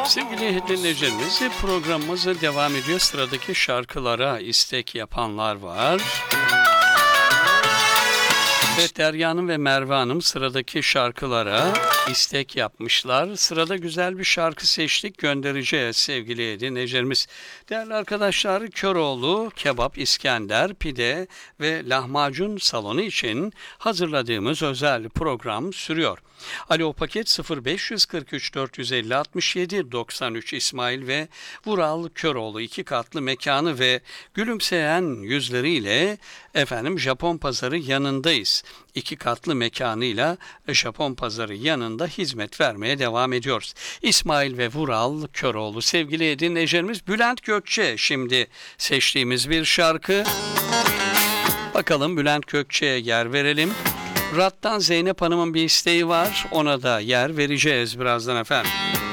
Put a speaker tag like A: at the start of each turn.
A: Sevgili dinleyicilerimiz, programımız devam ediyor. Sıradaki şarkılara istek yapanlar var. Evet, Derya Hanım ve Merve Hanım sıradaki şarkılara istek yapmışlar. Sırada güzel bir şarkı seçtik, göndereceğiz sevgili dinleyicilerimiz. Değerli arkadaşlar, Köroğlu, Kebap, İskender, Pide ve Lahmacun Salonu için hazırladığımız özel program sürüyor. Alo paket 0543 450 67 93 İsmail ve Vural Köroğlu iki katlı mekanı ve gülümseyen yüzleriyle Japon Pazarı yanındayız. İki katlı mekanıyla Japon Pazarı yanında hizmet vermeye devam ediyoruz. İsmail ve Vural Köroğlu. Sevgili dinleyicilerimiz, Bülent Gökçe şimdi seçtiğimiz bir şarkı. Bakalım Bülent Gökçe'ye yer verelim. Rat'tan Zeynep Hanım'ın bir isteği var. Ona da yer vereceğiz birazdan efendim.